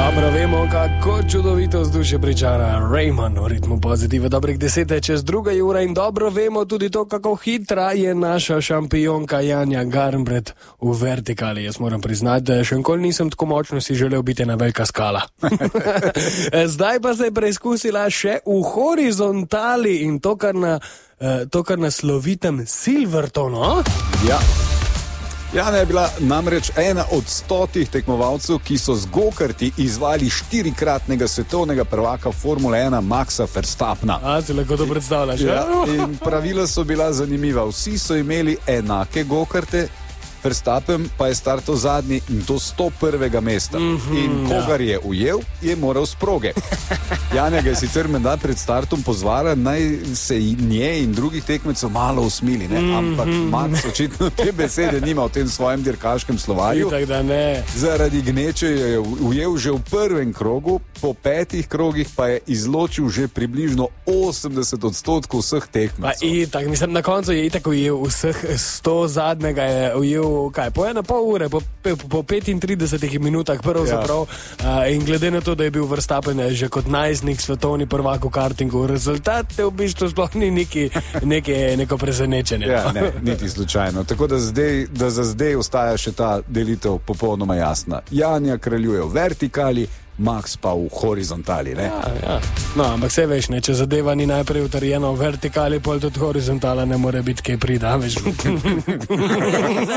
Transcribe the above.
Dobro vemo, kako čudovito vzdušje pričara Raymond v ritmu pozitive. Dobrih 10 čez 2 ura in dobro vemo tudi to, kako hitra je naša šampionka Janja Garnbret v vertikali. Jaz moram priznati, da še nikoli nisem tako močno si želel biti na velika skala. Zdaj pa se je preizkusila še v horizontali in to, kar na slovitem Silvertonu. Ja. Jana je bila namreč ena od 100 tekmovalcev, ki so z gokarti izvali 4-kratnega svetovnega prvaka Formule 1 Maxa Verstappena. Si lahko to predstavljaš, ja? In pravila so bila zanimiva. Vsi so imeli enake gokarte, Verstappen pa je startal zadnji in to 101. mesta. In kogar je ujel, je moral s proge. Janja ga je sicer menda pred startom pozvala, naj se nje in drugih tekmecev malo usmili, ne? Ampak Max očitno te besede nima v tem svojem dirkaškem slovarju. Zaradi gneče je ujel že v prvem krogu, po 5 krogih pa je izločil že približno 80% vseh tekmecev. Na koncu je itak ujel vseh 100, zadnjega je ujel po 1,5 ure, po 35 minutah pravzaprav. In glede na to, da je bil Verstappen že kot najstnik svetovni prvak v kartingu, rezultat v bistvu sploh ni neko presenečenje. Ja, ne, niti slučajno. Tako da za zdaj ostaja še ta delitev popolnoma jasna. Janja kraljuje v vertikali, Max pa v horizontali, ne? Ja. No, ampak se veš, ne, če zadeva ni najprej utrjena v vertikali, pol tudi horizontala ne more biti kaj prida, veš.